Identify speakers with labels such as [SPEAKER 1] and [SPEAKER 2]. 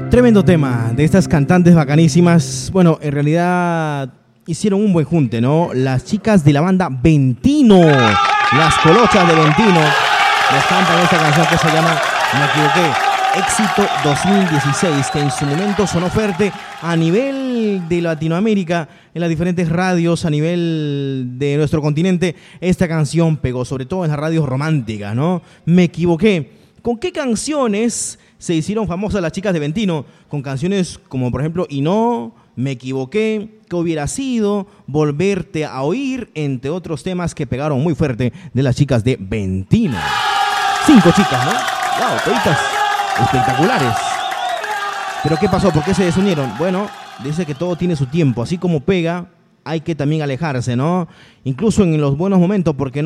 [SPEAKER 1] Tremendo tema de estas cantantes bacanísimas. Bueno, en realidad hicieron un buen junte, ¿no? Las chicas de la banda Ventino, las colochas de Ventino, les cantan esta canción que se llama Me Equivoqué. Éxito 2016, que en su momento sonó fuerte a nivel de Latinoamérica, en las diferentes radios a nivel de nuestro continente. Esta canción pegó, sobre todo en las radios románticas, ¿no? Me Equivoqué. ¿Con qué canciones se hicieron famosas las chicas de Ventino? Con canciones como, por ejemplo, Y no, Me Equivoqué, ¿Qué hubiera sido?, Volverte a oír, entre otros temas que pegaron muy fuerte de las chicas de Ventino. 5 chicas, ¿no? ¡Wow! Toditas espectaculares. ¿Pero qué pasó? ¿Por qué se desunieron? Bueno, dice que todo tiene su tiempo. Así como pega, hay que también alejarse, ¿no? Incluso en los buenos momentos, porque no